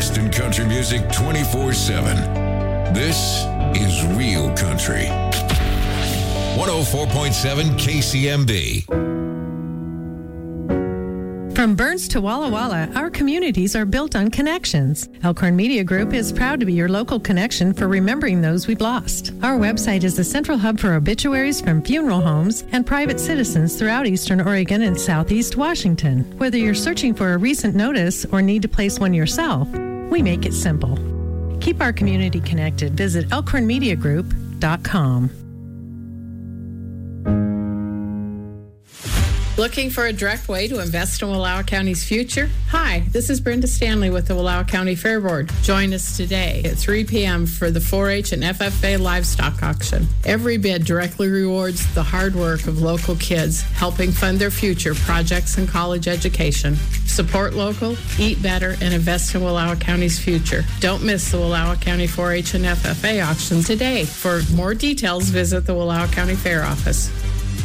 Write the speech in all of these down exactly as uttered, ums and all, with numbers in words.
best in country music twenty-four seven. This is Real Country. one oh four point seven K C M B. From Burns to Walla Walla, our communities are built on connections. Elkhorn Media Group is proud to be your local connection for remembering those we've lost. Our website is the central hub for obituaries from funeral homes and private citizens throughout Eastern Oregon and Southeast Washington. Whether you're searching for a recent notice or need to place one yourself, we make it simple. Keep our community connected. Visit elkhorn media group dot com. Looking for a direct way to invest in Wallowa County's future? Hi, this is Brenda Stanley with the Wallowa County Fair Board. Join us today at three p.m. for the four H and F F A livestock auction. Every bid directly rewards the hard work of local kids, helping fund their future projects and college education. Support local, eat better, and invest in Wallowa County's future. Don't miss the Wallowa County four H and F F A auction today. For more details, visit the Wallowa County Fair office.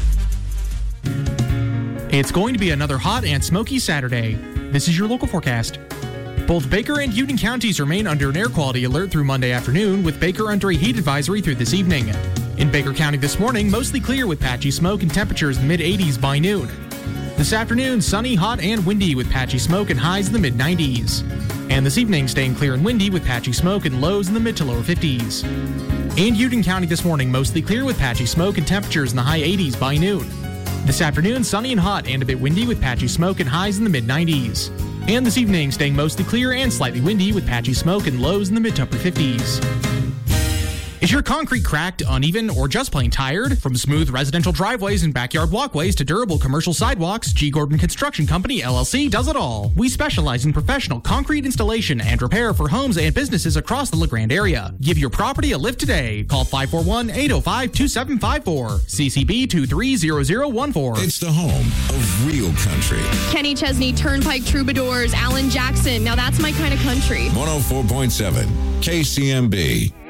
It's going to be another hot and smoky Saturday. This is your local forecast. Both Baker and Union counties remain under an air quality alert through Monday afternoon, with Baker under a heat advisory through this evening. In Baker County this morning, mostly clear with patchy smoke and temperatures in the mid eighties by noon. This afternoon, sunny, hot, and windy with patchy smoke and highs in the mid nineties. And this evening, staying clear and windy with patchy smoke and lows in the mid to lower fifties. And Union County this morning, mostly clear with patchy smoke and temperatures in the high eighties by noon. This afternoon, sunny and hot and a bit windy with patchy smoke and highs in the mid nineties. And this evening, staying mostly clear and slightly windy with patchy smoke and lows in the mid to upper fifties. Is your concrete cracked, uneven, or just plain tired? From smooth residential driveways and backyard walkways to durable commercial sidewalks, G. Gordon Construction Company, L L C, does it all. We specialize in professional concrete installation and repair for homes and businesses across the LeGrand area. Give your property a lift today. Call five four one, eight oh five, two seven five four. C C B two three zero zero one four. It's the home of Real Country. Kenny Chesney, Turnpike Troubadours, Alan Jackson. Now that's my kind of country. one oh four point seven K C M B.